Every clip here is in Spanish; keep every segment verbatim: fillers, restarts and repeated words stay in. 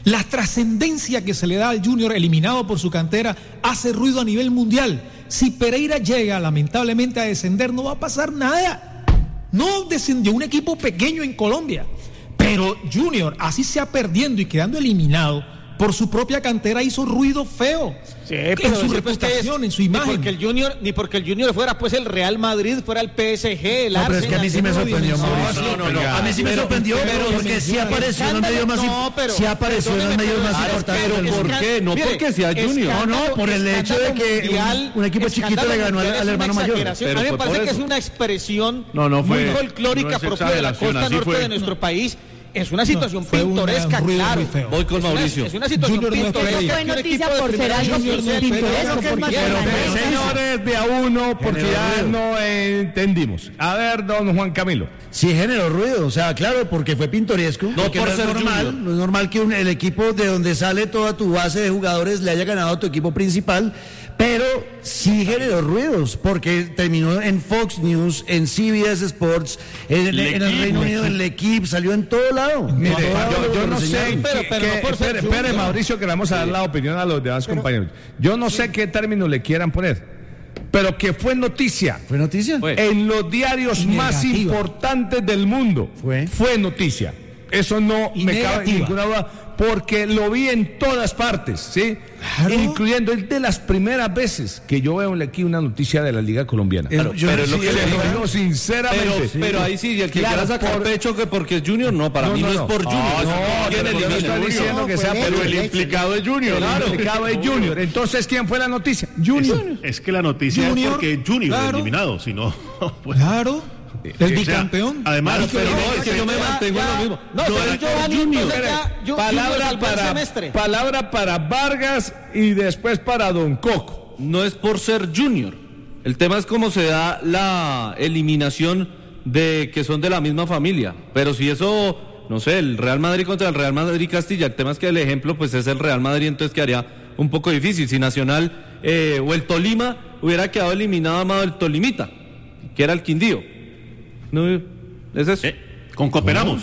La trascendencia que se le da al Junior eliminado por su cantera hace ruido a nivel mundial. Si Pereira llega lamentablemente a descender, no va a pasar nada. No descendió un equipo pequeño en Colombia, pero Junior, así sea perdiendo y quedando eliminado por su propia cantera, hizo ruido feo. Sí, en pero su reputación, en su imagen. Ni porque el Junior, ni porque el Junior fuera pues el Real Madrid, fuera el P S G, el no, Arsenal. pero es que a mí sí me sorprendió, Mauricio. No, no, no, a mí sí me pero, sorprendió, pero, pero porque sí apareció en los medios más importantes. Sí apareció en los medios más importantes. Pero ¿por qué? No porque sea Junior. No, no, por el hecho de que un, un equipo chiquito le ganó al, al hermano mayor. Pero a mí me parece que es una expresión no, no fue, muy folclórica no propia de la costa norte de nuestro país. Es una situación no, pintoresca, una, claro. Voy con Mauricio. Es una, es una situación Junior pintoresca. No fue noticia por ser algo pintoresco, que es más pero, señores, de a uno, porque ya no entendimos. A ver, don Juan Camilo. Sí, generó ruido, o sea, claro, porque fue pintoresco. No por no es ser normal, Junior. no es normal que un, el equipo de donde sale toda tu base de jugadores le haya ganado a tu equipo principal, pero sí generó ruidos, porque terminó en Fox News, en C B S Sports, en, en, en el Reino Unido, en el equipo, salió en todo lado. Mire, todo yo, lado, yo no sé, pero, pero que, no por espere, ser espere, Junior. Mauricio, que le vamos a dar la opinión a los demás pero, compañeros. Yo no sé qué término le quieran poner, pero que fue noticia. ¿Fue noticia? Fue. En los diarios Y más negativa. importantes del mundo. Fue. Fue noticia. Eso no Y me negativa. cabe ninguna duda, porque lo vi en todas partes, ¿sí? Claro. Incluyendo, es de las primeras veces que yo veo aquí una noticia de la Liga Colombiana. Claro, Pero, pero es lo sí, que le sí, digo, sí. no, sinceramente. Pero, sí. pero ahí sí, el que Claro, quiera sacar por- pecho que porque es Junior, no, para No, mí no, no, es no. por Junior. No, es no, quien yo no elimina. estoy diciendo que sea, pero el implicado es Junior. Claro. El implicado es Junior. Entonces, ¿quién fue la noticia? Junior. Es, es que la noticia Junior, es porque es Junior claro. eliminado, si no, pues, Claro, el o sea, bicampeón. además, Claro, pero pero- no, es que yo me mantengo en lo mismo. No, Yo pero el Giovanni, Junior. entonces ya, yo- Junior Palabra salvó el para, semestre. palabra para Vargas y después para Don Coco. No es por ser Junior. El tema es cómo se da la eliminación de que son de la misma familia. Pero si eso, no sé, el Real Madrid contra el Real Madrid Castilla, el tema es que el ejemplo pues es el Real Madrid, entonces quedaría un poco difícil. Si Nacional eh, o el Tolima hubiera quedado eliminado amado el Tolimita, que era el Quindío. No, ¿es eso? Eh, con cooperamos.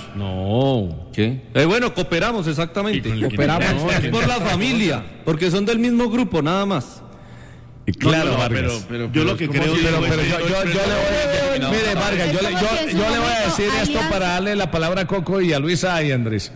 No, ¿qué? Eh, bueno, cooperamos, exactamente. Y con el Cooperamos. Quindío. No, es por la familia, porque son del mismo grupo, nada más. Y claro, No, no, Vargas. pero, pero, yo lo que creo Pero, digo, pero es yo, que- yo, yo le voy a... Mire, Vargas, yo, le- Es como si en yo, su yo le voy a momento decir esto Alianza- para darle la palabra a Coco y a Luisa y a Andrés.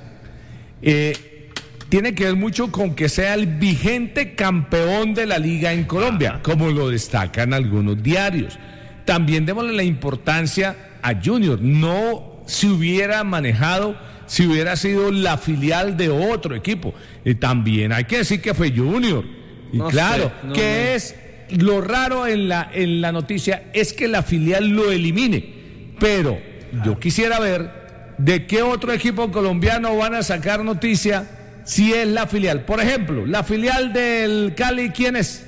Eh, tiene que ver mucho con que sea el vigente campeón de la liga en Colombia, como lo destacan algunos diarios. También démosle la importancia a Junior. No se hubiera manejado si hubiera sido la filial de otro equipo. Eh, también hay que decir que fue Junior. Y No claro, sé, no, que no. es lo raro en la, en la noticia es que la filial lo elimine. Pero yo quisiera ver de qué otro equipo colombiano van a sacar noticia si es la filial. Por ejemplo, la filial del Cali, ¿quién es?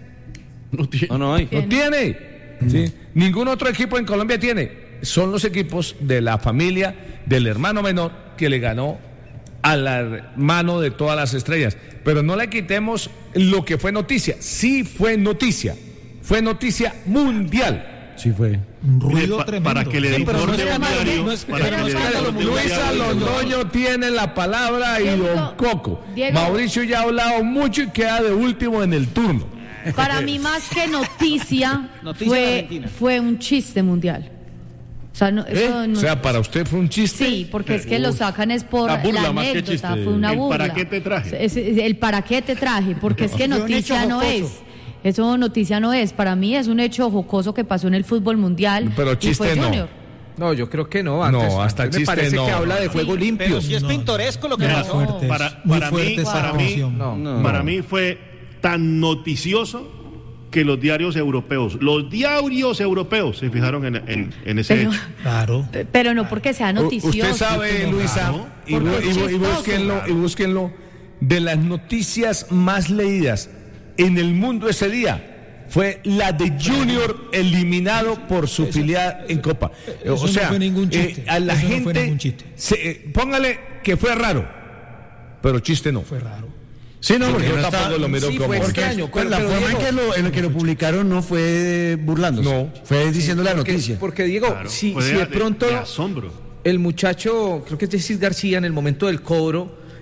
no tiene- No, no hay. No tiene. ¿Sí? Ningún otro equipo en Colombia tiene. Son los equipos de la familia del hermano menor que le ganó al hermano de todas las estrellas. Pero no le quitemos lo que fue noticia. Sí fue noticia. Fue noticia mundial. Sí fue. Un Mire, ruido pa- tremendo. para que le Sí, pero no informe es un tan- diario, no es- para pero que no le es tan- informe un Luisa diario, Londoño tiene la palabra y Diego, don Coco. Diego. Mauricio ya ha hablado mucho y queda de último en el turno. Para mí, más que noticia, Noticia de fue, Argentina. fue un chiste mundial. O sea, no, ¿Eh? eso no- O sea, para usted fue un chiste. sí, porque es que lo sacan es por La burla la más que anécdota, chiste. fue una El burla. ¿para qué te traje? Es- es- el para qué te traje, porque es que Fue un noticia hecho no jocoso. es. Eso noticia no es. Para mí es un hecho jocoso que pasó en el fútbol mundial. Pero y chiste fue no. Junior. No, yo creo que no. No, Antes, hasta antes me chiste parece no. que habla de juego limpio. Pero si es No. pintoresco lo que Mira, pasó. Muy fuerte, para, muy para fuerte mí, esa para mí, actuación. No, no. para mí fue tan noticioso que los diarios europeos, los diarios europeos se fijaron en, en, en ese Pero, hecho. Claro. pero no porque sea noticioso. Usted sabe, Luisa, y, Porque bu- es y bu- y chistoso. búsquenlo, y búsquenlo, de las noticias más leídas en el mundo ese día fue la de Junior eliminado por su filial en Copa. eso o no sea, fue ningún chiste. eh, a la Eso no fue gente, ningún chiste. se- eh, póngale que fue raro, pero chiste no. Fue raro. Sí, no, porque Yo no tampoco está- lo miro sí, como... fue Porque extraño, pues, pero- la pero forma en Diego- que, lo, en lo que lo publicaron no fue burlándose. No. Fue diciendo la Porque, noticia. porque Diego, Claro, si, fue si de, de pronto de asombro. el muchacho, creo que es Cis García, en el momento del cobro,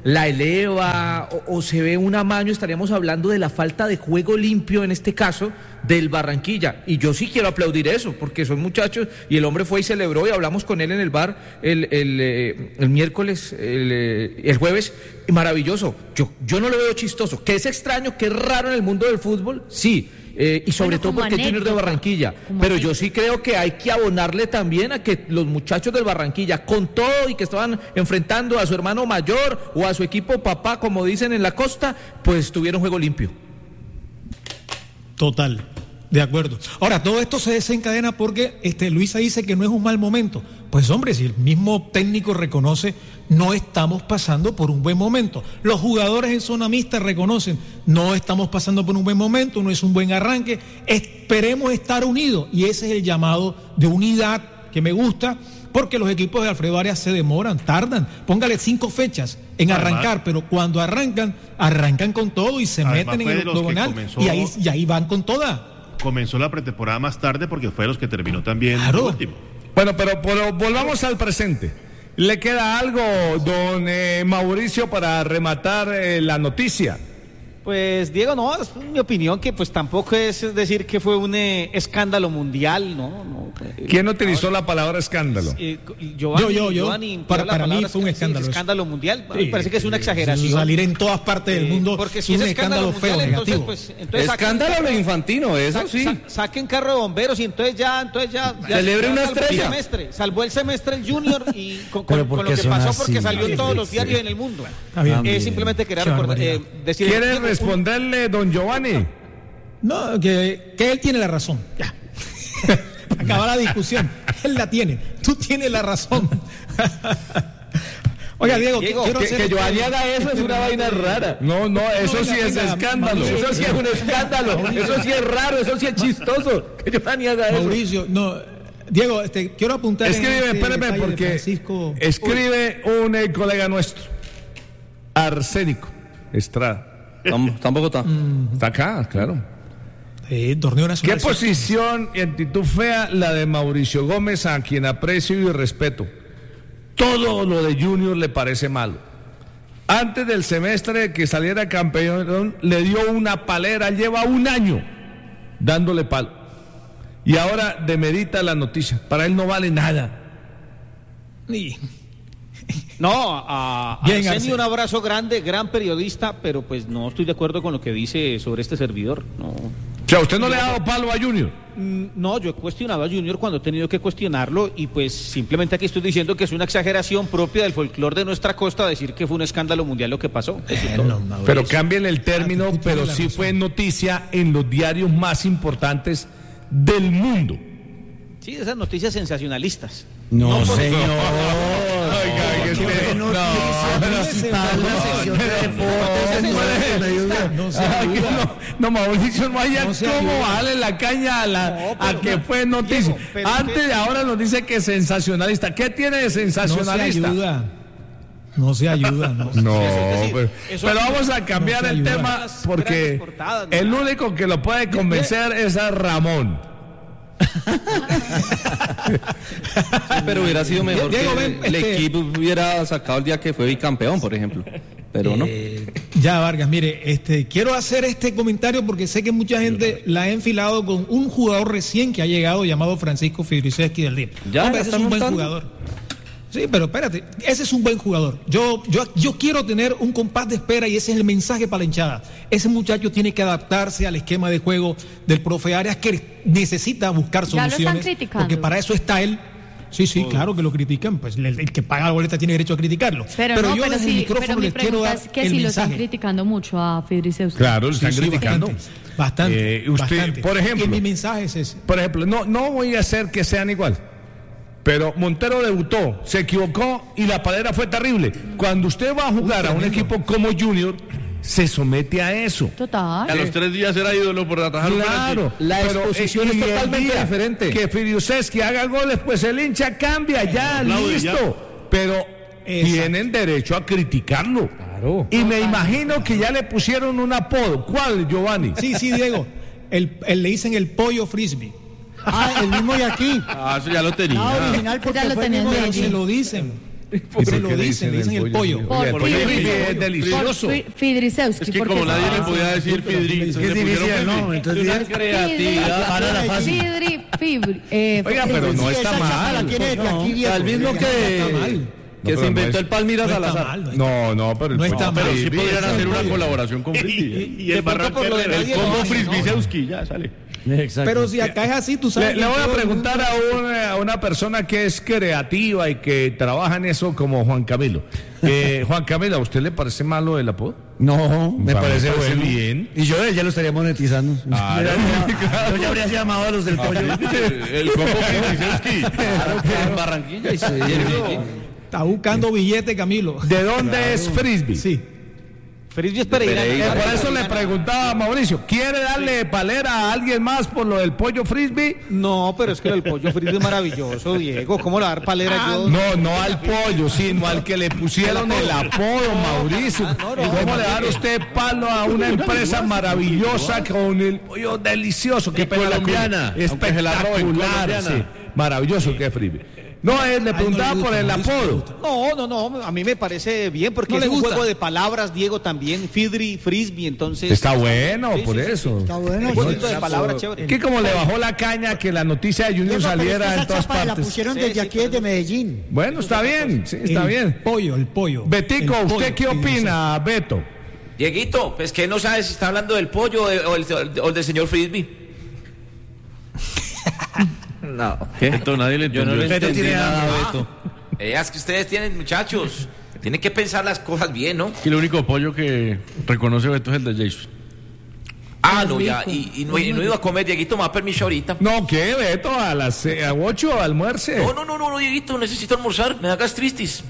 la eleva o, o se ve un amaño, estaríamos hablando de la falta de juego limpio en este caso del Barranquilla. Y yo sí quiero aplaudir eso, porque son muchachos, y el hombre fue y celebró, y hablamos con él en el bar el, el, eh, el miércoles, el, eh, el jueves, y maravilloso. Yo, yo no lo veo chistoso. Que es extraño, que es raro en el mundo del fútbol, sí. Eh, y sobre Bueno, todo como porque es Junior de anécdota, Barranquilla. como Pero yo anécdota. sí creo que hay que abonarle también a que los muchachos del Barranquilla, con todo y que estaban enfrentando a su hermano mayor o a su equipo papá, como dicen en la costa, pues tuvieron juego limpio. Total, de acuerdo. Ahora, todo esto se desencadena porque este, Luisa dice que no es un mal momento. Pues hombre, si el mismo técnico reconoce, no estamos pasando por un buen momento. Los jugadores en zona mixta reconocen, no estamos pasando por un buen momento, no es un buen arranque. Esperemos estar unidos, y ese es el llamado de unidad que me gusta, porque los equipos de Alfredo Arias se demoran, tardan. Póngale cinco fechas en Además, arrancar, pero cuando arrancan, arrancan con todo y se Además, meten en fue el de los que octogonal comenzó- y ahí, y ahí van con toda. Comenzó la pretemporada más tarde porque fue de los que terminó también Claro. el último. Bueno, pero, pero volvamos al presente. ¿Le queda algo, don eh, Mauricio, para rematar eh, la noticia? Pues Diego, no, es mi opinión que pues tampoco es decir que fue un eh, escándalo mundial, ¿no? no eh, ¿Quién utilizó la palabra escándalo? eh, Giovanni, Yo, yo, yo. Giovanni empleó Para- la para mí palabra fue un esca- escándalo sí, eso. escándalo mundial. Sí, Me parece que es una sí, exageración. Salir en todas partes del Eh, mundo porque es si un es escándalo feo, mundial, entonces, negativo. pues, entonces saquen- Escándalo lo infantino, eso sa- sí. sa- saquen carro de bomberos y entonces ya, entonces ya, ya Celebre ya una salvó estrella. El semestre, salvó el semestre el Junior y con, Pero con- ¿por con lo qué que son pasó así? porque salió en todos los Sí. diarios en el mundo. Está bien. Eh, simplemente quería Qué recordar, eh, barbaridad. decir. ¿Quiere un- responderle, don Giovanni? No, que, que él tiene la razón. Ya. Acaba la discusión. Él la tiene. Tú tienes la razón. Oiga, Diego, Diego, quiero Que, hacer que este- Giovanni haga eso es una vaina rara. No, no, eso No, sí venga, es venga, escándalo. Mauricio. Eso sí es un escándalo, eso sí es raro, eso sí es chistoso. Que Giovanni haga eso. Mauricio, no. Diego, este, quiero apuntar. en Escribe, este espérame, detalle de porque Francisco. escribe un eh, colega nuestro, Arsénico Estrada. Tam- Tampoco está. Está acá, claro. Eh, torneo ¿Qué nacional. posición y actitud fea la de Mauricio Gómez, a quien aprecio y respeto? Todo lo de Junior le parece malo. Antes del semestre que saliera campeón, le dio una palera, lleva un año dándole palo. Y ahora demerita la noticia. Para él no vale nada. Y- No, a, a Bien, Arsenio Arsenio. un abrazo grande, gran periodista, pero pues no estoy de acuerdo con lo que dice sobre este servidor. No, O sea, usted no le ha dado palo a Junior. Mm, no, yo he cuestionado a Junior cuando he tenido que cuestionarlo y pues simplemente aquí estoy diciendo que es una exageración propia del folclore de nuestra costa decir que fue un escándalo mundial lo que pasó. Eso es todo. No, Mauricio. Pero cámbienle el término, Ah, tú tienes pero la sí razón. fue noticia en los diarios más importantes del mundo. Sí, esas noticias sensacionalistas. No, señor. Oiga, que usted- No, principal, la sección de deportes, señor. No se Ay, que ayuda. no, no, Mauricio, no haya No se cómo ayuda. bajarle la caña a, la, No, a pero que no, fue noticia. Diego, pero Antes que- de ahora nos dice que es sensacionalista. ¿Qué tiene de No se sensacionalista? ayuda. No se ayuda. No. No, es decir, pero, eso- pero vamos a cambiar no se el ayuda. tema Las porque grandes portadas, ¿no? el único que lo puede convencer es a Ramón. Pero hubiera sido mejor Diego, que ven, el este- equipo hubiera sacado el día que fue bicampeón, por ejemplo. Pero no. Eh, ya, Vargas, mire, este, quiero hacer este comentario porque sé que mucha gente la ha enfilado con un jugador recién que ha llegado llamado Francisco Fidriceski del D I M. Ya, Hombre, la ese es están un buen montando. jugador. Sí, pero espérate, ese es un buen jugador. Yo, yo, yo quiero tener un compás de espera y ese es el mensaje para la hinchada. Ese muchacho tiene que adaptarse al esquema de juego del profe Arias, que necesita buscar Ya lo están soluciones. criticando. Porque para eso está él. Sí, sí, claro que lo critican, pues el, el que paga la boleta tiene derecho a criticarlo. Pero, no, yo pero desde el sí, micrófono pero mi les quiero pregunta dar es que el si lo están mensaje. criticando mucho a Fidriceus. Claro, lo están Sí, sí, criticando. Bastante, bastante, Eh, usted, bastante. por ejemplo, Y mi mensaje es ese. Por ejemplo, no, no voy a hacer que sean igual. Pero Montero debutó, se equivocó y la palera fue terrible. Cuando usted va a jugar a un equipo como Junior, se somete a eso. Total. A los tres días era ídolo por atajar un Claro, penalti. La pero, exposición eh, es y el totalmente día diferente. Que Filiuseski haga goles, pues el hincha cambia, ya, aplaude, listo. ya. Pero Exacto. tienen derecho a criticarlo. Claro. Y me imagino que ya le pusieron un apodo. ¿Cuál, Giovanni? Sí, sí, Diego. El, el- le dicen el pollo frisbee. Ah, el mismo de aquí. Ah, eso ya lo tenía. Ah, original porque Ya lo fue el tenías mismo de de Pero allí. se lo dicen. Se lo dicen, le dicen el pollo. Por El pollo Fidri. es delicioso. Por Fi- Fidrisewski. Es que porque como nadie se- le podía decir Fidri, Es que entonces es le difícil pusieron el Fidri. nombre, entonces Una bien. creatividad. Para la fácil. Fidri, Fibri. eh, Oiga, pero no Sí, está esa chapa la mal. tiene de aquí O viejo. sea, el mismo No está que, mal. que No, se pero inventó no es- el Palmira No está Salazar. mal, no está No, no, pero el No pollo está mal. Pero sí Frisbee podrían es hacer una pollo. colaboración con Frisbee. Y De el pronto por lo de Barranquero, el nadie combo lo Frisbee hacen, ¿no? Seuski, ya sale. Exacto. Pero si acá es así, tú sabes. Le, que le voy a todo el preguntar mundo- a una, a una persona que es creativa y que trabaja en eso como Juan Camilo. Eh, Juan Camilo, ¿a usted le parece malo el apodo? No, me Me parece, parece bueno. bien. Y yo ya lo estaría monetizando. Ah, Yo ya- no. yo ya habría llamado a los del pollo. El combo Frisbee Seuski. Claro que en Barranquilla y se Está buscando billete, Camilo. ¿De dónde es Frisbee? Sí. Frisbee es Pereira. Eh, ¿no? por eso le preguntaba a Mauricio, ¿quiere darle palera a alguien más por lo del pollo Frisbee? No, pero es que el pollo Frisbee es maravilloso, Diego. ¿Cómo le va a dar palera yo? No, no al pollo, sino al que le pusieron el apodo, Mauricio. ¿Cómo le va a dar usted palo a una empresa maravillosa con el pollo delicioso? Qué pena la colombiana, comida. aunque se la roben, Espectacular, colombiana. sí. Maravilloso que es Frisbee. No, él le preguntaba por el apodo. No, no, no, a mí me parece bien porque No es le un gusta. juego de palabras, Diego, también, Fidri, Frisbee, entonces... Está bueno, Sí, por sí, sí, eso. Está bueno. Un sí. jueguito de palabras chévere. Que como le bajó la caña que la noticia de Junior Viejo, pero es que saliera esa en todas chapa la partes. pusieron Sí, desde sí, aquí, pero- desde Medellín. Bueno, está bien, sí, está El bien. pollo, el pollo. Betico, El ¿usted pollo, qué opina, Beto? Dieguito, pues que no sabe si está hablando del pollo o, de- o el, o el del señor Frisbee. No. Esto nadie le Yo no le entendió. entendí nada, Ah, Beto. eh, es que ustedes tienen, muchachos, tienen que pensar las cosas bien, ¿no? Y el único pollo que reconoce Beto es el de Jason. Ah, no, ya, y, y no, y no iba a comer, Dieguito, me da permiso ahorita. No, ¿qué, Beto? A las eh, a ocho almuerce. No, no, no, no, no, Dieguito, necesito almorzar, me da gastritis.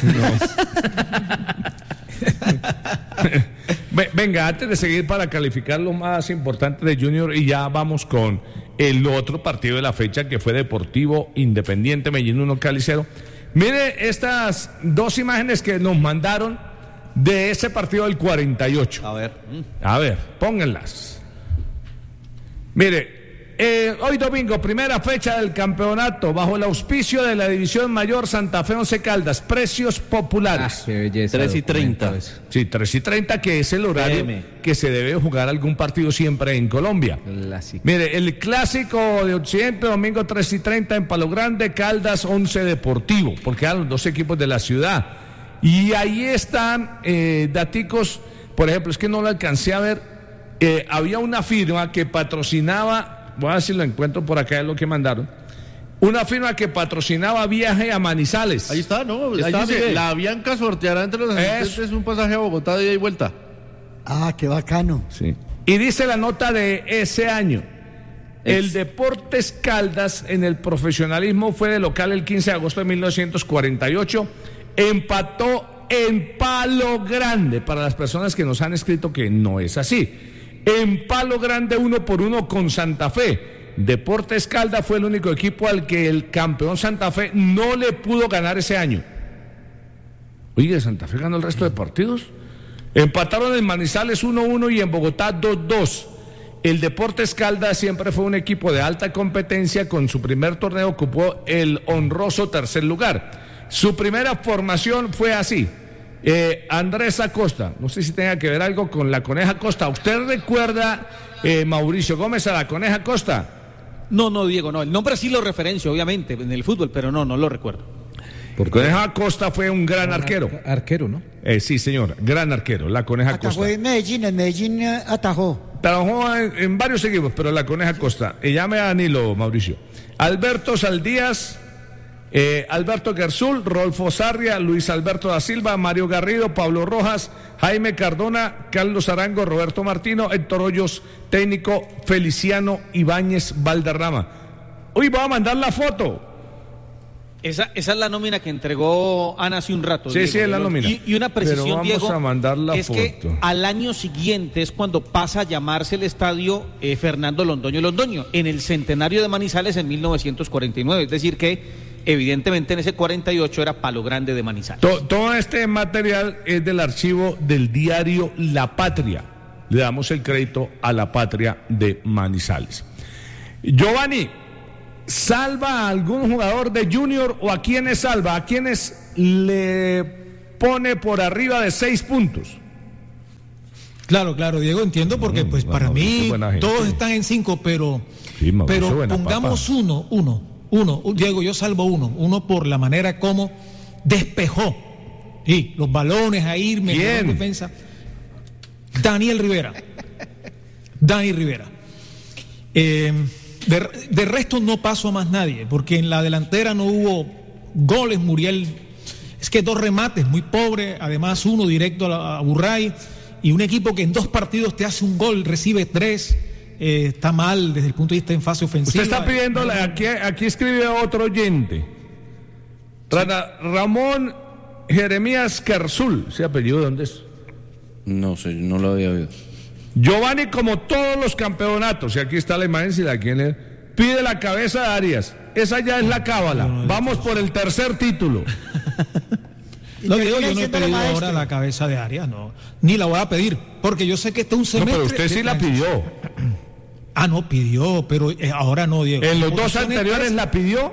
Ve- Venga, antes de seguir para calificar lo más importante de Junior y ya vamos con el otro partido de la fecha que fue Deportivo Independiente Medellín uno Cali cero. Mire estas dos imágenes que nos mandaron de ese partido del cuarenta y ocho. A ver. A ver, pónganlas. Mire, eh, hoy domingo, primera fecha del campeonato, bajo el auspicio de la División Mayor Santa Fe Once Caldas, precios populares. Ah, qué belleza. tres y documento treinta. eso. Sí, tres y treinta, que es el horario P M. que se debe jugar algún partido siempre en Colombia. Clásico. Mire, el clásico de Occidente, domingo tres y treinta en Palo Grande, Caldas once Deportivo, porque eran los dos equipos de la ciudad. Y ahí están eh, daticos, por ejemplo, es que no lo alcancé a ver, eh, había una firma que patrocinaba, voy a ver si lo encuentro por acá, es lo que mandaron, una firma que patrocinaba viaje a Manizales. Ahí está, ¿no? Ahí Está, dice, mire. la Bianca sorteará entre los asistentes Eso. un pasaje a Bogotá de ida y vuelta. Ah, qué bacano. Sí. Y dice la nota de ese año. El Deportes Caldas en el profesionalismo fue de local el quince de agosto de mil novecientos cuarenta y ocho. Empató en Palo Grande, para las personas que nos han escrito que no es así. En Palo Grande uno por uno con Santa Fe. Deportes Caldas fue el único equipo al que el campeón Santa Fe no le pudo ganar ese año. Oye, Santa Fe ganó el resto de partidos. Empataron en Manizales uno uno y en Bogotá dos dos. El Deportes Caldas siempre fue un equipo de alta competencia. Con su primer torneo ocupó el honroso tercer lugar. Su primera formación fue así. Eh, Andrés Acosta, no sé si tenga que ver algo con la Coneja Acosta. ¿Usted recuerda, eh, Mauricio Gómez, a la Coneja Acosta? No, no, Diego, no. El nombre sí lo referencio, obviamente, en el fútbol, pero no, no lo recuerdo. Coneja Acosta fue un gran arquero. Arquero, ¿no? Eh, sí, señor, gran arquero, la Coneja Acosta. Atajó en Medellín, en Medellín eh, atajó. Trabajó en, en varios equipos, pero la Coneja Costa. Y llame a Danilo, Mauricio. Alberto Saldías, eh, Alberto Gerzul, Rolfo Sarria, Luis Alberto da Silva, Mario Garrido, Pablo Rojas, Jaime Cardona, Carlos Arango, Roberto Martino, Héctor Hoyos, técnico Feliciano Ibáñez Valderrama. Hoy voy a mandar la foto. Esa, esa es la nómina que entregó Ana hace un rato. Sí, Diego. sí, es la nómina. Y, y una precisión, Pero vamos Diego, a mandar la es que foto. al año siguiente es cuando pasa a llamarse el estadio eh, Fernando Londoño Londoño, en el centenario de Manizales en mil novecientos cuarenta y nueve. Es decir que, evidentemente, en ese cuarenta y ocho era Palo Grande de Manizales. To- todo este material es del archivo del diario La Patria. Le damos el crédito a La Patria de Manizales. Giovanni, ¿salva a algún jugador de Junior o a quiénes salva? ¿A quiénes le pone por arriba de seis puntos? Claro, claro, Diego, entiendo, porque pues bueno, para mí todos gente. están en cinco, pero, Sí, Mauricio, pero buena pongamos papa. uno, uno, uno. Diego, yo salvo uno, uno por la manera como despejó. Y los balones ahí, mejoró en defensa. Daniel Rivera. Dani Rivera. Eh, de, de resto no paso a más nadie, porque en la delantera no hubo goles. Muriel, es que dos remates, muy pobre, además uno directo a, la, a Burray, y un equipo que en dos partidos te hace un gol, recibe tres, eh, está mal desde el punto de vista en fase ofensiva. Usted está pidiendo, aquí, aquí escribe otro oyente, Ra- Ramón Jeremías Kerzul, ¿ese apellido dónde es? No sé, no lo había oído. Giovanni, como todos los campeonatos, y aquí está la imagen, si la quieren, pide la cabeza de Arias. Esa ya es la cábala. Vamos por el tercer título. No, Diego, yo no he pedido ahora la cabeza de Arias, no. Ni la voy a pedir, porque yo sé que está un semestre. No, pero usted sí la pidió. Ah, no, pidió, pero eh, ahora no, Diego. ¿En los dos anteriores la pidió?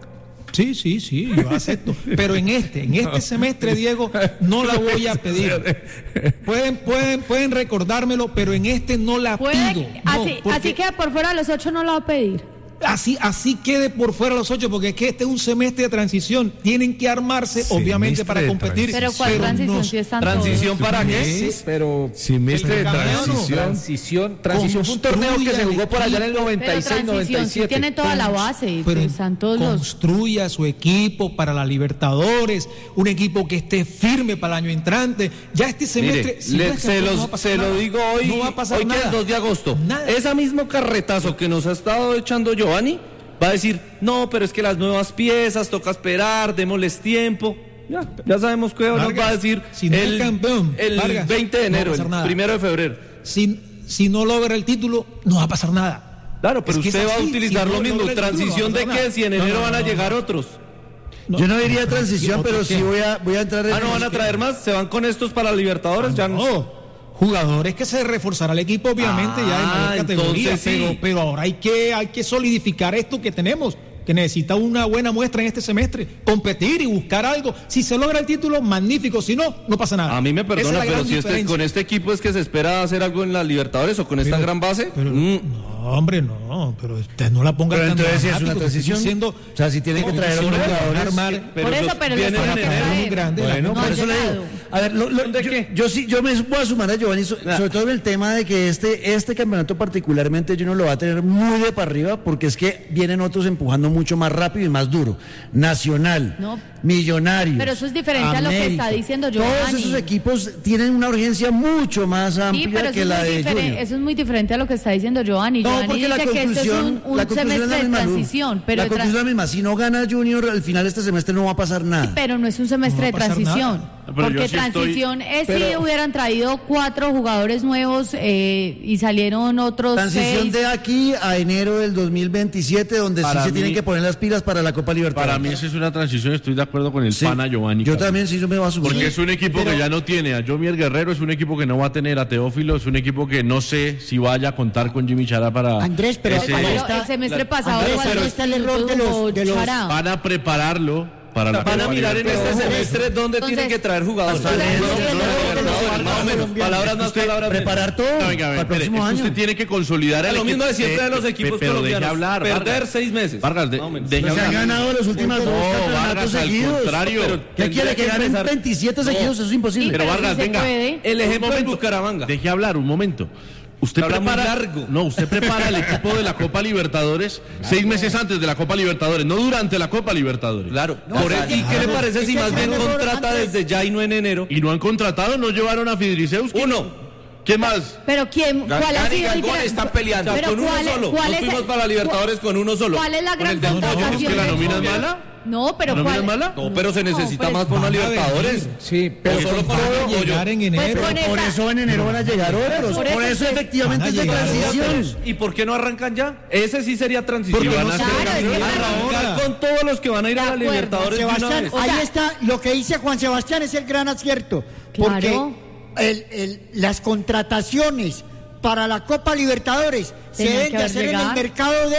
Sí, sí, sí, yo acepto. Pero en este, en este semestre, Diego, no la voy a pedir. Pueden, pueden, pueden recordármelo, pero en este no la Puede, pido. así, No, así que por fuera de los ocho no la va a pedir. Así, así quede por fuera los ocho, porque es que este es un semestre de transición. Tienen que armarse, semestre obviamente, para competir. Pero ¿cuál pero transición? No, si están ¿Transición todos. para qué? Sí, pero semestre de transición. Transición, transición fue un torneo que se jugó por allá en el noventa y seis, noventa y siete. Sí tiene toda la base, pero están todos los... construya su equipo para la Libertadores, un equipo que esté firme para el año entrante. Ya este semestre, Mire, si le, no es se, campeón, los, no se lo digo hoy, no va a pasar hoy que nada. es el dos de agosto. Nada. Ese mismo carretazo que nos ha estado echando Giovanni va a decir, no, pero es que las nuevas piezas, toca esperar, démosles tiempo. Ya, ya sabemos que nos va a decir si no el, es campeón, el Vargas, veinte de enero, no el primero de febrero. Si, si no logra el título, no va a pasar nada. Claro, pero Es que usted es va a así, utilizar si lo no mismo. logra el título, ¿Transición no va a de pasar qué? nada. Si en enero No, no, van a no, llegar no. otros. No. Yo no diría transición, ¿Otro pero qué? sí voy a, voy a entrar en... Ah, ¿no van a traer más? ¿Se van con estos para Libertadores? Ya no. No, jugadores que se reforzará el equipo, obviamente, Ah, ya en mayor categoría, entonces sí. pero, pero ahora hay que, hay que solidificar esto que tenemos, que necesita una buena muestra en este semestre, competir y buscar algo. Si se logra el título, magnífico, si no, no pasa nada. A mí me Esa es perdona, la pero gran si este, diferencia. con este equipo es que se espera hacer algo en la Libertadores o con esta Pero- gran base. pero- mm, No, hombre, no, pero usted no la ponga Pero tan entonces si es una dramático, transición, estoy diciendo, o sea, si tienen que traer competición, unos jugadores, armar- pero Por eso, esos pero los vienen van a en enero. traer. muy grande, Bueno, No por han eso le digo. llegado. A ver, lo- lo- ¿De yo, qué? yo sí, yo me voy a sumar a Giovanni, so- sobre todo en el tema de que este, este campeonato particularmente yo no lo va a tener muy de para arriba, porque es que vienen otros empujando mucho más rápido y más duro. Nacional, No. Millonarios. Pero eso es diferente a lo que América. está diciendo Todos Giovanni. esos equipos tienen una urgencia mucho más Sí, amplia pero eso que es, la muy de diferente, Junior. eso es muy diferente a lo que está diciendo Giovanni. No, Giovanni porque la dice que esto es conclusión, un, un la conclusión es semestre la de misma, Lu. transición, pero, la de tra- conclusión es la misma. Si no gana Junior, al final de este semestre no va a pasar nada. pero no es un semestre No va de a pasar transición. nada. Pero Porque yo sí estoy- transición es si pero- hubieran traído cuatro jugadores nuevos eh, y salieron otros Transición seis. de aquí a enero del dos mil veintisiete, donde Para sí se mí- tienen que poner las pilas para la Copa Libertadores. Para mí esa es una transición, estoy de acuerdo con el Sí. pana Giovanni. Yo Carlos. también sí, yo me voy a subir. Porque es un equipo Pero- que ya no tiene a Jomier Guerrero, es un equipo que no va a tener a Teófilo, es un equipo que no sé si vaya a contar con Jimmy Chará para... Andrés, pero ese- ahí Pero está- el semestre la- pasado Andrés, igual pero no está el error de estuvo los- de los- Chará. Van a prepararlo para la Van a Copa mirar en este Libertadores. semestre dónde Entonces- tienen que traer jugadores. Entonces, No, no, entonces, no, entonces, Libertadores, más o menos. Palabras más, palabras menos. Preparar todo No, venga, a ver, para el espere, próximo es que año. usted tiene que consolidar el Lo mismo de siempre de los Eh, equipos pero colombianos. deje hablar, Perder Vargas. seis meses. Vargas, de- Más o menos. deje Pues se han hablar. ganado los últimos dos No, campeonatos Vargas, al seguidos. contrario. ¿Qué Tendría quiere? Que que ganen empezar- veintisiete seguidos, eso es imposible. Sí, Pero pero Vargas, sí se venga. puede. El ejemplo Un de momento. Bucaramanga. Deje hablar un momento. Usted Habla muy prepara, largo. no, usted prepara el equipo de la Copa Libertadores seis meses antes de la Copa Libertadores, no durante la Copa Libertadores. Claro. No, Por claro. eso- ¿Y qué le parece si Ese más es bien un error contrata antes. desde ya y no en enero? Y no han contratado, no llevaron a Fidriceus. Uno. ¿Qué más? Pero quién, ¿cuál ha Gana y sido el Gangón gran- están peleando. Pero con uno ¿cuál es- solo. cuál Nos es fuimos el- para la Libertadores con uno solo. ¿Cuál es la Con gran el de- No, no, contratación? ¿es que la del- nómina es mala? No, pero ¿La nómina ¿cuál? es mala? No, pero se necesita pero más por una van a Libertadores. venir. Sí, pero O solo con con Van todo a llegar en Pues enero. con Por esa- eso en enero van a llegar otros. Por Por eso eso es- efectivamente van es a de llegar transición. ¿Y por qué no arrancan ya? Ese sí sería transición. Porque Van no a se hacer- Claro, es que arrancar ahora- con todos los que van a ir De a la acuerdo. Libertadores de una Sebastián, vez. O sea- ahí está, lo que dice Juan Sebastián es el gran acierto. Claro. Porque el- el- las contrataciones para la Copa Libertadores se Tenían deben que de haber hacer en el llegado. mercado de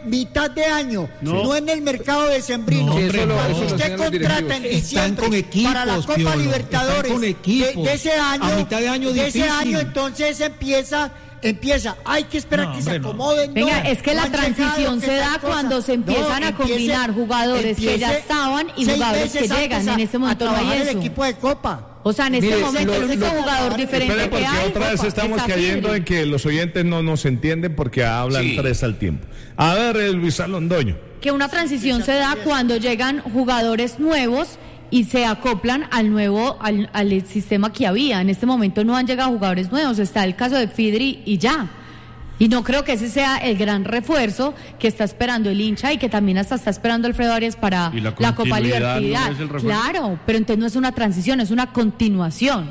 mitad de año, No. no, en el mercado decembrino. No, eso lo- Cuando eso lo usted hacían los contrata en directivos. Están diciembre con equipos, para la Copa Piolo, Libertadores están con equipos. De, de ese año, A mitad de año de ese difícil. año, entonces empieza, empieza. Hay que esperar No, que hombre, se no. acomoden. Venga, no, es que no la han llegado, transición que se tal da cosa. cuando se empiezan a empiece- combinar jugadores que ya empiece estaban y seis jugadores que meses llegan. antes En a- este momento a no hay trabajar el eso. equipo de Copa. O sea, en este Mire, momento lo- el único lo- jugador diferente Espere, que porque hay otra vez estamos es cayendo Zapiri. en que los oyentes no nos entienden porque hablan Sí. tres al tiempo. A ver, eh, Luis Londoño. Que una transición se da cuando llegan jugadores nuevos y se acoplan al nuevo, al, al sistema que había. En este momento no han llegado jugadores nuevos, está el caso de Fidri y ya. Y no creo que ese sea el gran refuerzo que está esperando el hincha y que también hasta está esperando Alfredo Arias para Y la la, Copa continuidad Libertad. no es el refuerzo. Claro, pero entonces no es una transición, es una continuación.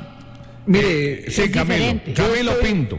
Mire, Sí, Es Camilo. diferente. Camilo estoy- Pinto.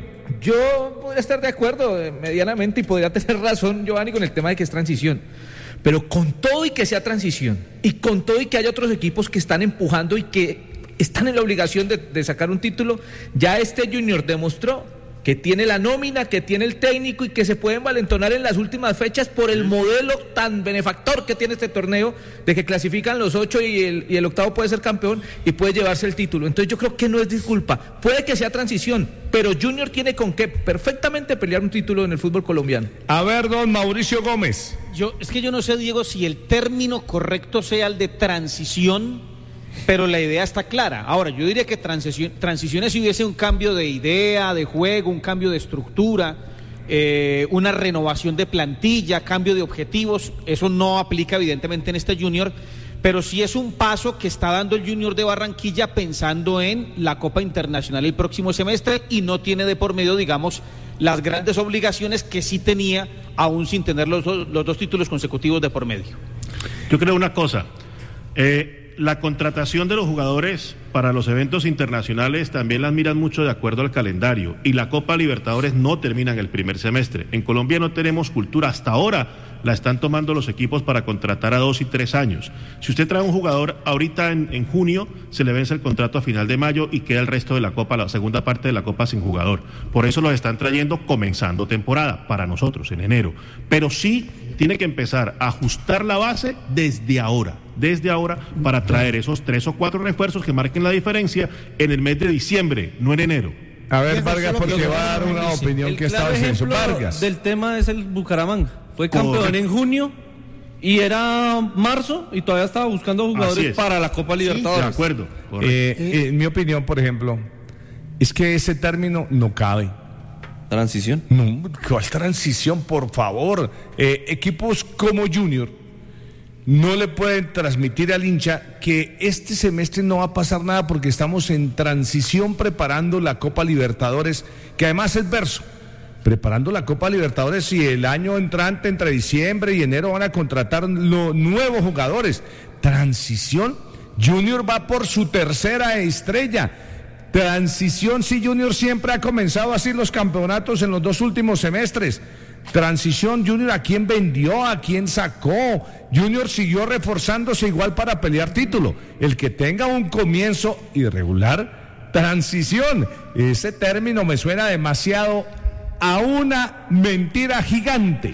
Yo podría estar de acuerdo eh, medianamente y podría tener razón, Giovanni, con el tema de que es transición. Pero con todo y que sea transición, y con todo y que haya otros equipos que están empujando y que están en la obligación de, de sacar un título, ya este Junior demostró que tiene la nómina, que tiene el técnico y que se pueden valentonar en las últimas fechas por el modelo tan benefactor que tiene este torneo, de que clasifican los ocho y el, y el octavo puede ser campeón y puede llevarse el título. Entonces yo creo que no es disculpa, puede que sea transición, pero Junior tiene con qué perfectamente pelear un título en el fútbol colombiano. A ver, don Mauricio Gómez. Yo, es que yo no sé, Diego, si el término correcto sea el de transición, pero la idea está clara. Ahora, yo diría que transición, transiciones si hubiese un cambio de idea, de juego, un cambio de estructura, eh, una renovación de plantilla, cambio de objetivos, eso no aplica evidentemente en este Junior, pero sí es un paso que está dando el Junior de Barranquilla pensando en la Copa Internacional el próximo semestre y no tiene de por medio, digamos, las grandes obligaciones que sí tenía aún sin tener los, dos- los dos títulos consecutivos de por medio. Yo creo una cosa, eh, la contratación de los jugadores para los eventos internacionales también las miran mucho de acuerdo al calendario y la Copa Libertadores no termina en el primer semestre. En Colombia no tenemos cultura, hasta ahora la están tomando los equipos para contratar a dos y tres años. Si usted trae un jugador ahorita en, en junio, se le vence el contrato a final de mayo y queda el resto de la Copa, la segunda parte de la Copa sin jugador. Por eso los están trayendo comenzando temporada, para nosotros en enero. Pero sí tiene que empezar a ajustar la base desde ahora, desde ahora, para traer esos tres o cuatro refuerzos que marquen la diferencia en el mes de diciembre, no en enero. A ver, Diego, Vargas, solo porque que- va a dar una opinión El que claro estaba en su ejemplo Vargas. del tema es el Bucaramanga. Fue campeón Correcto. en junio y era marzo y todavía estaba buscando Así jugadores es. para la Copa De Libertadores. acuerdo. correcto. Eh, en mi opinión, por ejemplo, es que ese término no cabe. Transición. No, ¿cuál transición, por favor? Eh, equipos como Junior no le pueden transmitir al hincha que este semestre no va a pasar nada porque estamos en transición preparando la Copa Libertadores, que además es verso. Preparando la Copa Libertadores y el año entrante, entre diciembre y enero, van a contratar los nuevos jugadores. Transición. Junior va por su tercera estrella. Transición, sí, Junior siempre ha comenzado así los campeonatos en los dos últimos semestres. Transición, Junior, ¿a quién vendió? ¿A quién sacó? Junior siguió reforzándose igual para pelear título. El que tenga un comienzo irregular, transición. Ese término me suena demasiado a una mentira gigante.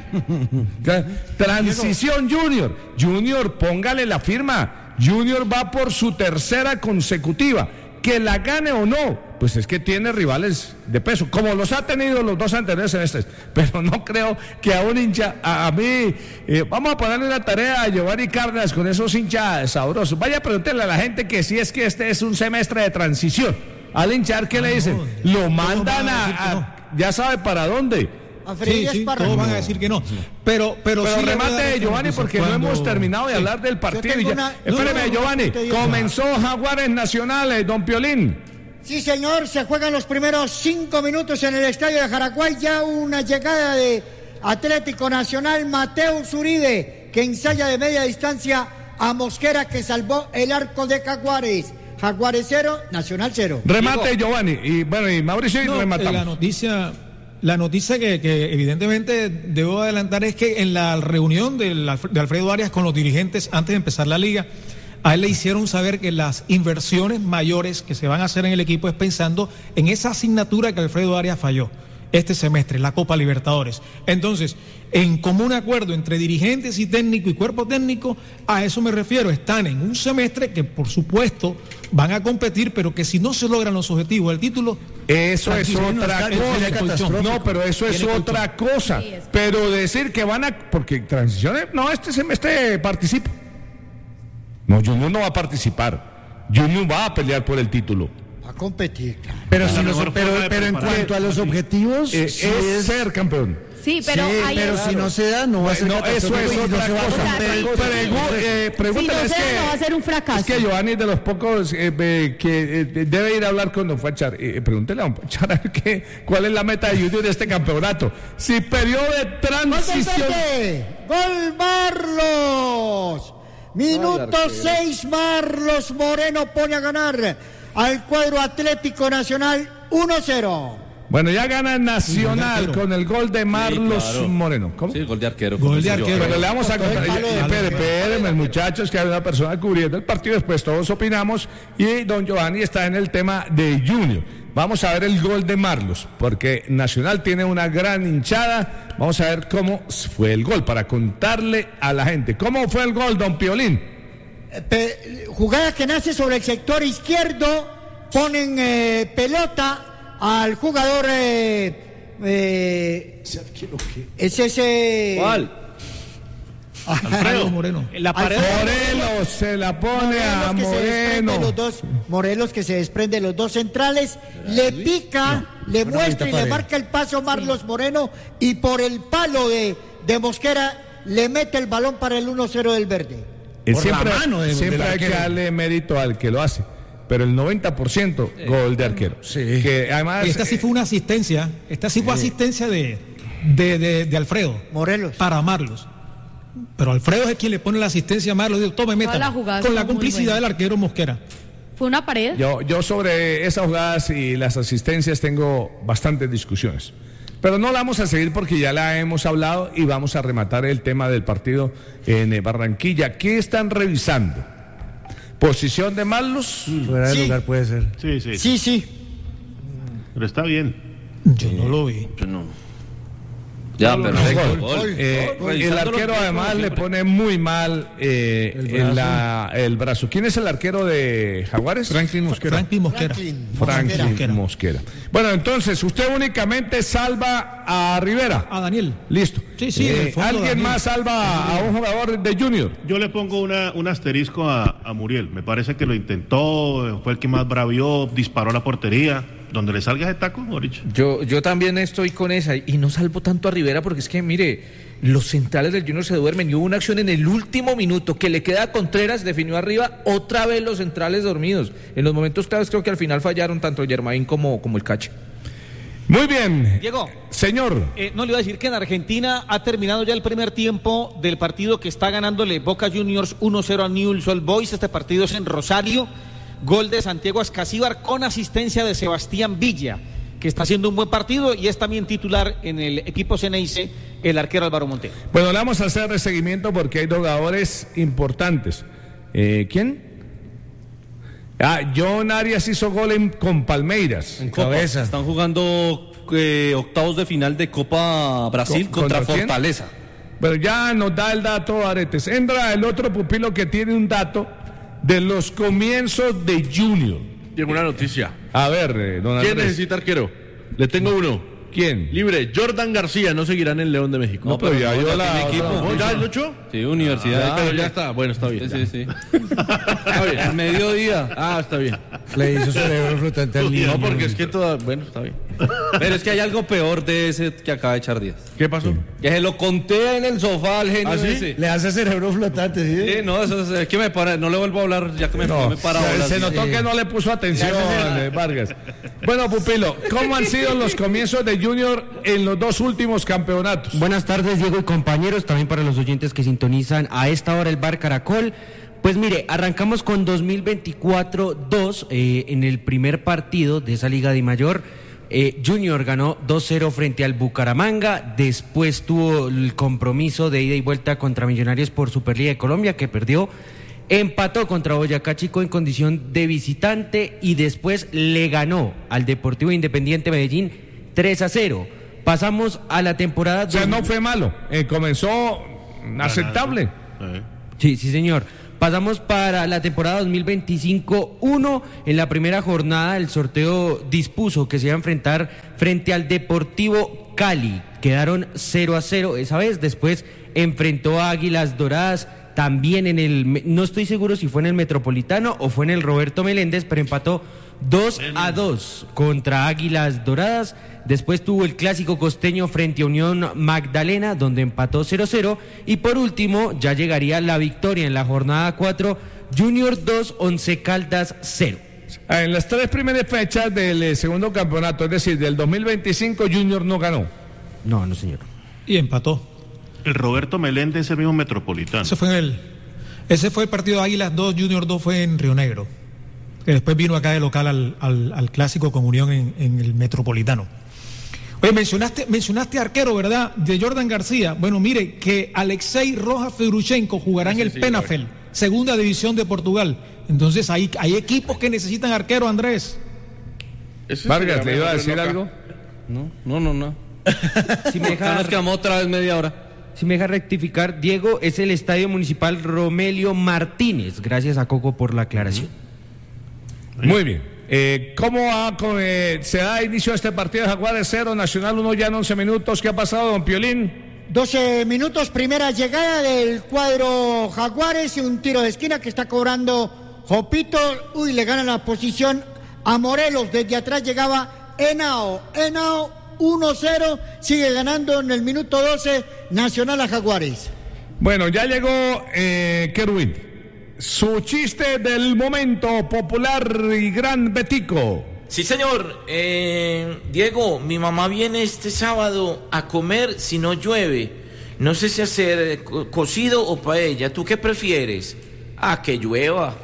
Transición, Junior. Junior, póngale la firma. Junior va por su tercera consecutiva. Que la gane o no, pues es que tiene rivales de peso, como los ha tenido los dos anteriores semestres. Pero no creo que a un hincha, a, a mí, eh, vamos a ponerle una tarea a Giovanni Cárdenas con esos hinchas sabrosos. Vaya a preguntarle a la gente que si es que este es un semestre de transición. Al hinchar, ¿qué Ah, le dicen? no, Lo todos mandan van a a, decir que a- no. ya sabe para dónde. A Sí, freír sí, espárragos. todos van a decir que no. Pero, pero, Pero sí le voy a dar remate, esta Giovanni, noticia. porque no Cuando- hemos terminado de Sí. hablar del partido. tengo Ya- una- Espéreme, no, no, Giovanni, no te digo comenzó Jaguares Nacionales, don Piolín. Sí, señor, se juegan los primeros cinco minutos en el estadio de Jaraguay. Ya una llegada de Atlético Nacional, Mateus Uribe, que ensaya de media distancia a Mosquera, que salvó el arco de Jaguares. Jaguares cero, Nacional cero. Remate, Giovanni. Y bueno, y Mauricio, y No, rematamos. La noticia, la noticia que, que evidentemente debo adelantar es que en la reunión del Alf- de Alfredo Arias con los dirigentes antes de empezar la liga, a él le hicieron saber que las inversiones mayores que se van a hacer en el equipo es pensando en esa asignatura que Alfredo Arias falló, este semestre, la Copa Libertadores. Entonces, en común acuerdo entre dirigentes y técnico y cuerpo técnico, a eso me refiero, están en un semestre que por supuesto van a competir, pero que si no se logran los objetivos del título, eso es otra cosa. No, pero eso es Tiene otra cosa. Pero decir que van a, porque transiciones, no, este semestre participa. No, Junior no va a participar. Junior va a pelear por el título. A competir. Pero, La si mejor no, pero, forma de pero en preparar. cuanto a los objetivos, Eh, sí es ser campeón. Sí, pero sí, hay pero si no se da, no va a ser No, eso catastrófico es y no otra se va a cosa. romper el- Pregu- eh, Si pregúntale, no es se da, que- no va a ser un fracaso. Es que Giovanni es de los pocos eh, eh, que eh, debe ir a hablar con Don Fachar. Eh, pregúntele a Don Fachar a ver qué, cuál es la meta de Junior de este campeonato. Si periodo de ¡Gol del transición. Verde! ¡Gol Marlos! Minuto seis, Marlos Moreno pone a ganar al cuadro Atlético Nacional uno cero. Bueno, ya gana Nacional con el gol de Marlos claro. Moreno. ¿Cómo? Sí, gol de arquero. Gol como de dice yo. arquero. Pero le vamos a Con todo el contar. palo de- Espere, espérenme, muchachos, que hay una persona cubriendo el partido. Después todos opinamos. Y don Giovanni está en el tema de Junior. Vamos a ver el gol de Marlos, porque Nacional tiene una gran hinchada. Vamos a ver cómo fue el gol para contarle a la gente. ¿Cómo fue el gol, don Piolín? Eh, pe- jugada que nace sobre el sector izquierdo, ponen eh, pelota al jugador, eh, eh, es ese... ¿Cuál? Alfredo Moreno. La pared. Morelos se la pone a Morelos que se desprende Moreno. los dos, Morelos que se desprende los dos centrales, le pica, le muestra y le marca el paso Marlos Moreno y por el palo de, de Mosquera le mete el balón para el uno cero del Verde. Eh, Por siempre la mano de- siempre del hay que arquero. darle mérito al que lo hace. Pero el noventa por ciento gol de arquero. Sí. Que además. Y esta sí fue una asistencia, esta sí fue asistencia de, de, de, de Alfredo. Morelos. Para Marlos. Pero Alfredo es quien le pone la asistencia a Marlos. Digo, tome, métala. la jugada Con la estuvo muy complicidad buena. del arquero Mosquera. Fue una pared. Yo, yo sobre esas jugadas y las asistencias tengo bastantes discusiones. Pero no la vamos a seguir porque ya la hemos hablado y vamos a rematar el tema del partido en eh, Barranquilla. ¿Qué están revisando? ¿Posición de Marlos? Fuera de Sí. lugar puede ser. Sí, sí, Sí, sí. pero está bien. Yo no lo vi. Yo no. Ya, perfecto. Gol. Eh, el Revisando arquero los además tiempos, le siempre. pone muy mal eh, El el, brazo. la- el brazo. ¿Quién es el arquero de Jaguares? Franklin Mosquera. Franklin Mosquera. Franklin Franklin Mosquera. Mosquera. Bueno, entonces, usted únicamente salva a Rivera. A Daniel. Listo. Sí, sí, en el fondo, ¿Alguien Daniel. más salva a un jugador de Junior? Yo le pongo una, un asterisco a, a Muriel. Me parece que lo intentó, fue el que más bravió, disparó a la portería. Donde le salga ese taco, Morich. Yo, yo también estoy con esa y no salvo tanto a Rivera porque es que, mire, los centrales del Junior se duermen y hubo una acción en el último minuto que le queda a Contreras, definió arriba, otra vez los centrales dormidos. En los momentos claves creo que al final fallaron tanto Germain como, como el Cache. Muy bien. Diego. Señor. Eh, no le iba a decir que en Argentina ha terminado ya el primer tiempo del partido que está ganándole Boca Juniors uno cero a Newell's Old Boys. Este partido es en Rosario. Gol de Santiago Ascasíbar con asistencia de Sebastián Villa, que está haciendo un buen partido y es también titular en el equipo Ceneice, el arquero Álvaro Montero. Bueno, le vamos a hacer el seguimiento porque hay dos jugadores importantes. Eh, ¿Quién? Ah, John Arias hizo gol en, con Palmeiras. En Copa. Están jugando eh, octavos de final de Copa Brasil ¿Con- contra contra quién? Fortaleza. Pero ya nos da el dato, Aretes. Entra el otro pupilo que tiene un dato de los comienzos de Junior. Tengo una noticia. A ver, eh, don ¿Quién Andrés. necesita arquero? Le tengo uno. ¿Quién? Libre. Jordan García no seguirá en el León de México. No, pero ya no, yo ya la- tiene equipo. ¿Oh, ¿Ya lo echó? Sí, universidad. Ah, pero ya está. Bueno, está bien. Sí, ya. sí, sí. Está bien. Al mediodía. Ah, está bien. Le hizo cerebro flotante al niño. No, porque es que toda... Bueno, está bien. Pero es que hay algo peor de ese que acaba de echar Díaz. ¿Qué pasó? Que se lo conté en el sofá al genio ¿Ah, sí? ese. Le hace cerebro flotante, ¿sí? Sí, no, eso es, es que me para, no le vuelvo a hablar ya que me, No, me para se, bolas. se notó que no le puso atención, eh, Vargas. Bueno, Pupilo, ¿cómo han sido los comienzos de Junior en los dos últimos campeonatos? Buenas tardes, Diego y compañeros, también para los oyentes que sintonizan a esta hora el Bar Caracol. Pues mire, arrancamos con dos mil veinticuatro dos eh, en el primer partido de esa Liga de Mayor. Eh, Junior ganó dos cero frente al Bucaramanga, después tuvo el compromiso de ida y vuelta contra Millonarios por Superliga de Colombia, que perdió, empató contra Boyacá Chico en condición de visitante y después le ganó al Deportivo Independiente Medellín tres a cero. Pasamos a la temporada... O sea, no fue malo, eh, comenzó aceptable. Sí, sí, señor. Pasamos para la temporada dos mil veinticinco uno. En la primera jornada el sorteo dispuso que se iba a enfrentar frente al Deportivo Cali. Quedaron cero a cero esa vez. Después enfrentó a Águilas Doradas también en el... No estoy seguro si fue en el Metropolitano o fue en el Roberto Meléndez, pero empató dos a dos contra Águilas Doradas. Después tuvo el clásico costeño frente a Unión Magdalena, donde empató cero cero. Y por último, ya llegaría la victoria en la jornada cuatro, Junior dos, Once Caldas cero. En las tres primeras fechas del eh, segundo campeonato, es decir, del dos mil veinticinco, Junior no ganó. No, no, señor. Y empató. El Roberto Meléndez es el mismo Metropolitano. Ese fue en el, ese fue el partido de Águilas dos, Junior dos fue en Río Negro. Que después vino acá de local al, al, al clásico con Unión en, en el Metropolitano. Oye, mencionaste, mencionaste arquero, ¿verdad? De Jordan García. Bueno, mire, que Alexei Rojas Fedruchenko jugará en el sí, Penafel, claro. Segunda división de Portugal. Entonces, hay, hay equipos que necesitan arquero, Andrés. Vargas, ¿le iba a decir algo? No, no, no, no. Si me deja, nos quedamos otra vez media hora. Si me deja rectificar, Diego, es el Estadio Municipal Romelio Martínez. Gracias a Coco por la aclaración. Muy bien. Eh, ¿Cómo ha, eh, se da inicio a este partido de Jaguares cero, Nacional uno ya en once minutos? ¿Qué ha pasado, don Piolín? doce minutos, primera llegada del cuadro Jaguares y un tiro de esquina que está cobrando Jopito. Uy, le gana la posición a Morelos. Desde atrás llegaba Henao. Henao uno cero, sigue ganando en el minuto doce Nacional a Jaguares. Bueno, ya llegó eh, Kerwin. Su chiste del momento, popular y gran Betico. Sí, señor. Eh, Diego, mi mamá viene este sábado a comer si no llueve. No sé si hacer co- cocido o paella. ¿Tú qué prefieres? Ah, que llueva.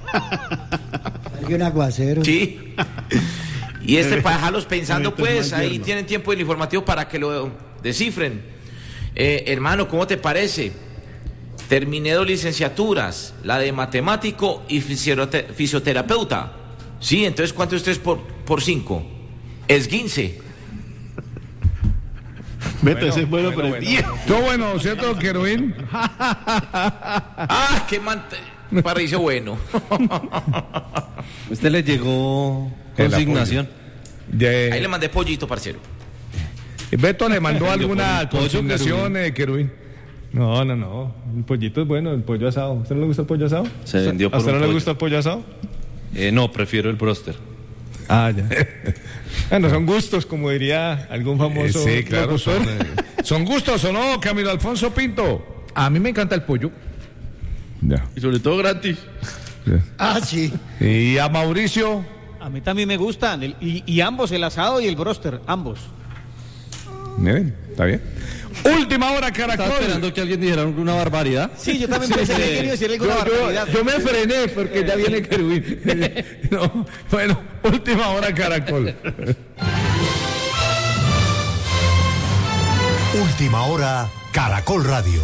Hay un aguacero. Sí. Y este para dejarlos pensando, pues, ahí tienen tiempo del informativo para que lo descifren. Eh, hermano, ¿cómo te parece? Terminé dos licenciaturas, la de matemático y fisiote- fisioterapeuta. Sí, entonces, ¿cuánto es tres por, por cinco? Esguince. Vete, ese es bueno, pero... Todo bueno, ¿cierto, Kerwin? Ah, qué man... Parricio bueno. Usted le llegó consignación. De... Ahí le mandé pollito, parcero. Beto le mandó alguna pollo, consignación, eh, Kerwin. No, no, no. El pollito es bueno, el pollo asado. ¿A usted no le gusta el pollo asado? Se vendió por ¿A usted un no le pollo. gusta el pollo asado? Eh, no, prefiero el bróster. Ah, ya. Bueno, son gustos, como diría algún famoso. Eh, sí, claro. locutor. Son, eh, ¿Son gustos o no, Camilo Alfonso Pinto? A mí me encanta el pollo. Ya. Y sobre todo gratis. Ah, sí. Y a Mauricio. A mí también me gustan, el- y, y ambos, el asado y el bróster, ambos. Miren, está bien. Última hora, Estaba Caracol. esperando que alguien dijera alguna barbaridad. Sí, yo también pensé que quería decir alguna barbaridad. Yo me frené porque ya viene Kerwin. No, bueno, última hora, Caracol. Última hora, Caracol Radio.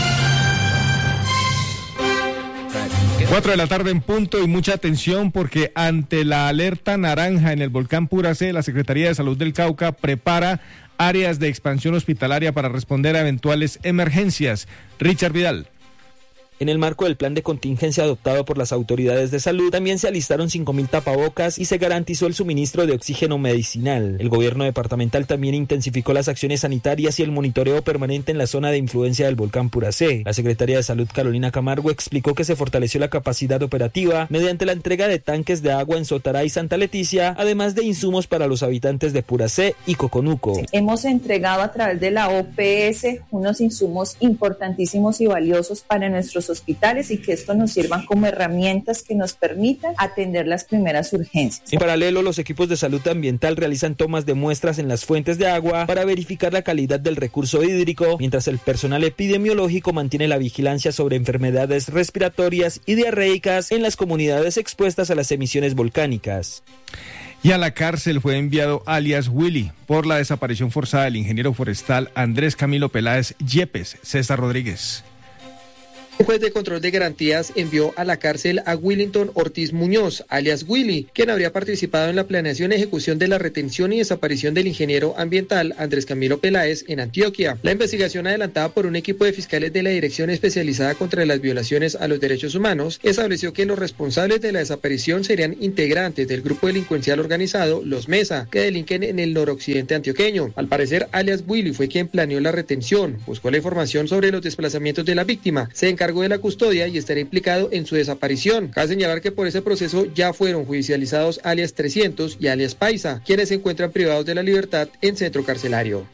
Cuatro de la tarde en punto y mucha atención porque ante la alerta naranja en el volcán Puracé, la Secretaría de Salud del Cauca prepara áreas de expansión hospitalaria para responder a eventuales emergencias. Richard Vidal. En el marco del plan de contingencia adoptado por las autoridades de salud, también se alistaron cinco mil tapabocas y se garantizó el suministro de oxígeno medicinal. El gobierno departamental también intensificó las acciones sanitarias y el monitoreo permanente en la zona de influencia del volcán Puracé. La secretaria de Salud, Carolina Camargo, explicó que se fortaleció la capacidad operativa mediante la entrega de tanques de agua en Sotará y Santa Leticia, además de insumos para los habitantes de Puracé y Coconuco. Hemos entregado a través de la O P S unos insumos importantísimos y valiosos para nuestros hospitales y que esto nos sirvan como herramientas que nos permitan atender las primeras urgencias. En paralelo, los equipos de salud ambiental realizan tomas de muestras en las fuentes de agua para verificar la calidad del recurso hídrico, mientras el personal epidemiológico mantiene la vigilancia sobre enfermedades respiratorias y diarreicas en las comunidades expuestas a las emisiones volcánicas. Y a la cárcel fue enviado alias Willy por la desaparición forzada del ingeniero forestal Andrés Camilo Peláez Yepes. César Rodríguez. Un juez de control de garantías envió a la cárcel a Willington Ortiz Muñoz, alias Willy, quien habría participado en la planeación y ejecución de la retención y desaparición del ingeniero ambiental Andrés Camilo Peláez en Antioquia. La investigación adelantada por un equipo de fiscales de la Dirección Especializada contra las Violaciones a los Derechos Humanos estableció que los responsables de la desaparición serían integrantes del grupo delincuencial organizado Los Mesa, que delinquen en el noroccidente antioqueño. Al parecer, alias Willy fue quien planeó la retención, buscó la información sobre los desplazamientos de la víctima, se encargó de la custodia y estaría implicado en su desaparición. Cabe señalar que por ese proceso ya fueron judicializados alias trescientos y alias Paisa, quienes se encuentran privados de la libertad en centro carcelario.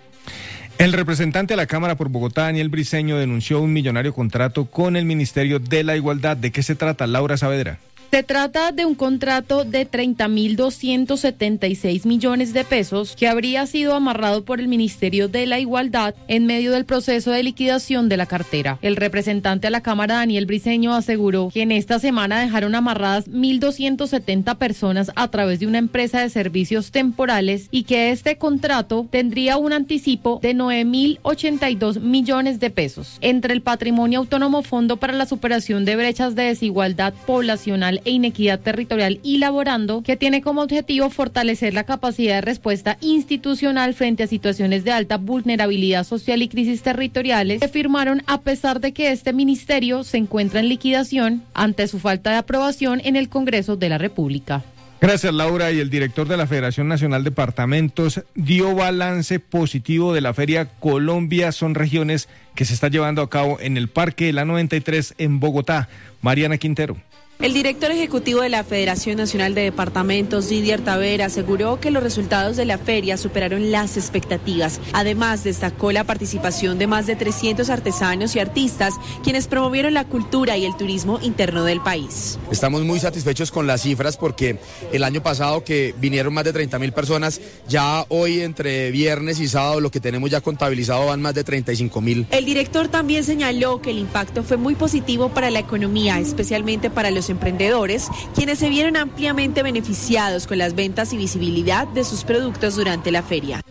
El representante a la Cámara por Bogotá, Daniel Briceño, denunció un millonario contrato con el Ministerio de la Igualdad. ¿De qué se trata, Laura Saavedra? Se trata de un contrato de treinta mil doscientos setenta y seis millones de pesos que habría sido amarrado por el Ministerio de la Igualdad en medio del proceso de liquidación de la cartera. El representante a la Cámara, Daniel Briceño, aseguró que en esta semana dejaron amarradas mil doscientas setenta personas a través de una empresa de servicios temporales y que este contrato tendría un anticipo de nueve mil ochenta y dos millones de pesos. Entre el Patrimonio Autónomo, Fondo para la Superación de Brechas de Desigualdad Poblacional e Inequidad Territorial y Laborando, que tiene como objetivo fortalecer la capacidad de respuesta institucional frente a situaciones de alta vulnerabilidad social y crisis territoriales, se firmaron a pesar de que este ministerio se encuentra en liquidación ante su falta de aprobación en el Congreso de la República. Gracias, Laura. Y el director de la Federación Nacional de Departamentos dio balance positivo de la Feria Colombia Son Regiones que se está llevando a cabo en el Parque de la noventa y tres en Bogotá. Mariana Quintero. El director ejecutivo de la Federación Nacional de Departamentos, Didier Tavera, aseguró que los resultados de la feria superaron las expectativas. Además, destacó la participación de más de trescientos artesanos y artistas, quienes promovieron la cultura y el turismo interno del país. Estamos muy satisfechos con las cifras porque el año pasado, que vinieron más de treinta mil personas, ya hoy entre viernes y sábado lo que tenemos ya contabilizado van más de treinta y cinco mil. El director también señaló que el impacto fue muy positivo para la economía, especialmente para los emprendedores, quienes se vieron ampliamente beneficiados con las ventas y visibilidad de sus productos durante la feria.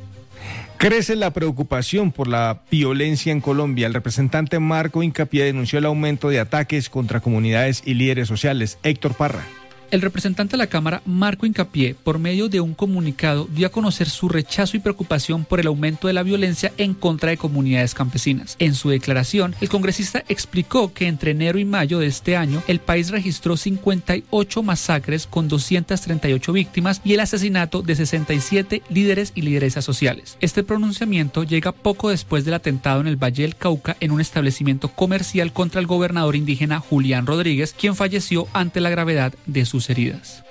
Crece la preocupación por la violencia en Colombia. El representante Marco Hincapié denunció el aumento de ataques contra comunidades y líderes sociales. Héctor Parra. El representante de la Cámara, Marco Hincapié, por medio de un comunicado, dio a conocer su rechazo y preocupación por el aumento de la violencia en contra de comunidades campesinas. En su declaración, el congresista explicó que entre enero y mayo de este año, el país registró cincuenta y ocho masacres con doscientas treinta y ocho víctimas y el asesinato de sesenta y siete líderes y lideresas sociales. Este pronunciamiento llega poco después del atentado en el Valle del Cauca en un establecimiento comercial contra el gobernador indígena Julián Rodríguez, quien falleció ante la gravedad de sus heridas.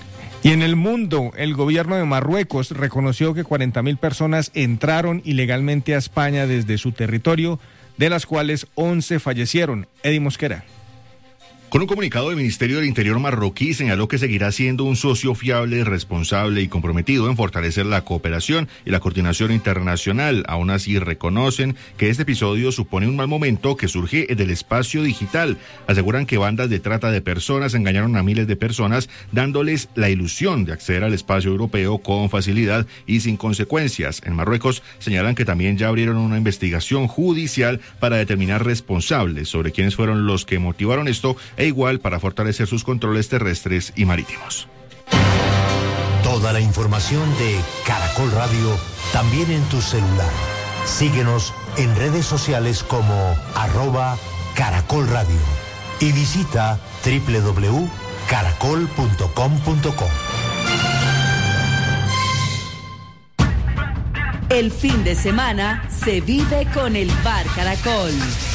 Y en el mundo, el gobierno de Marruecos reconoció que cuarenta mil personas entraron ilegalmente a España desde su territorio, de las cuales once fallecieron. Eddie Mosquera. Con un comunicado, el Ministerio del Interior marroquí señaló que seguirá siendo un socio fiable, responsable y comprometido en fortalecer la cooperación y la coordinación internacional. Aún así, reconocen que este episodio supone un mal momento que surge del espacio digital. Aseguran que bandas de trata de personas engañaron a miles de personas, dándoles la ilusión de acceder al espacio europeo con facilidad y sin consecuencias. En Marruecos señalan que también ya abrieron una investigación judicial para determinar responsables sobre quiénes fueron los que motivaron esto, e igual para fortalecer sus controles terrestres y marítimos. Toda la información de Caracol Radio también en tu celular. Síguenos en redes sociales como arroba Caracol Radio y visita doble u doble u doble u punto caracol punto com punto co. El fin de semana se vive con el Bar Caracol.